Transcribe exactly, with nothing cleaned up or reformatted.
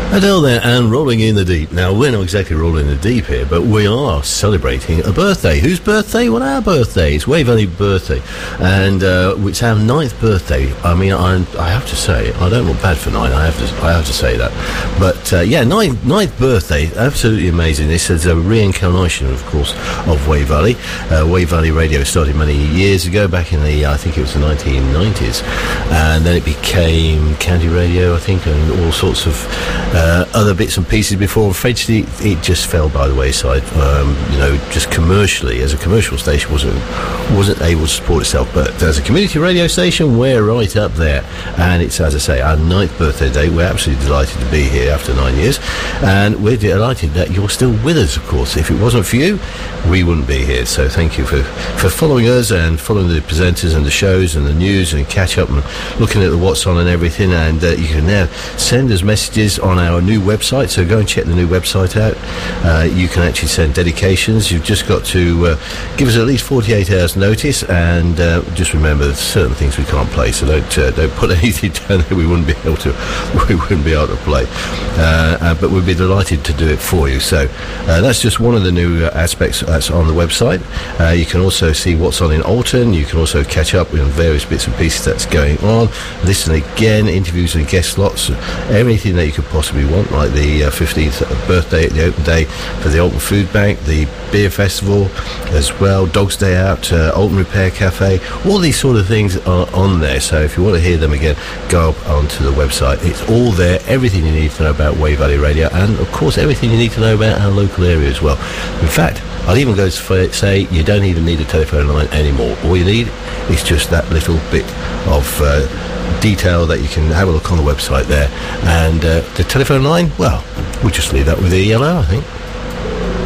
Adele there, and Rolling in the Deep. Now, we're not exactly rolling in the deep here, but we are celebrating a birthday. Whose birthday? Well, our birthday. It's Wave Valley birthday, and uh, it's our ninth birthday. I mean, I, I have to say, I don't look bad for nine. I have to, I have to say that. But uh, yeah, ninth, ninth birthday, absolutely amazing. This is a reincarnation, of course, of Wave Valley. Uh, Wave Valley Radio started many years ago, back in the, I think it was the nineteen nineties, and then it became County Radio, I think, and all sorts of Uh, other bits and pieces before. Eventually, it just fell by the wayside. Um, you know, just commercially, as a commercial station, wasn't wasn't able to support itself. But as a community radio station, we're right up there. And it's, as I say, our ninth birthday day. We're absolutely delighted to be here after nine years, and we're delighted that you're still with us. Of course, if it wasn't for you, we wouldn't be here. So thank you for for following us and following the presenters and the shows and the news and catch up and looking at the what's on and everything. And uh, you can now send us messages on our new website, so go and check the new website out. Uh, you can actually send dedications. You've just got to uh, give us at least forty-eight hours notice, and uh, just remember there's certain things we can't play, so don't uh, don't put anything down there we wouldn't be able to we wouldn't be able to play, uh, uh, but we'd be delighted to do it for you. So uh, that's just one of the new uh, aspects that's on the website. Uh, you can also see what's on in Alton. You can also catch up with various bits and pieces that's going on, listen again, interviews and guest slots, everything that you could possibly want, like the uh, fifteenth birthday at the open day for the Alton Food Bank, the beer festival as well, Dogs Day Out, uh, Alton Repair Cafe, all these sort of things are on there. So if you want to hear them again, go up onto the website. It's all there, everything you need to know about Wave Valley Radio, and of course everything you need to know about our local area as well. In fact, I'll even go to say you don't even need a telephone line anymore. All you need is just that little bit of uh, detail that you can have a look on the website there. And uh, the telephone line, well, we'll just leave that with the E L O, I think.